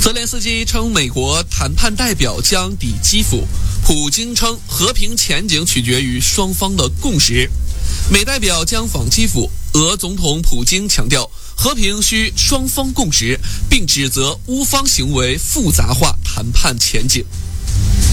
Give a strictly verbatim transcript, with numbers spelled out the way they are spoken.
泽连斯基称美国谈判代表将抵基辅，普京称和平前景取决于双方的共识。美代表将访基辅，俄总统普京强调和平需双方共识，并指责乌方行为复杂化谈判前景。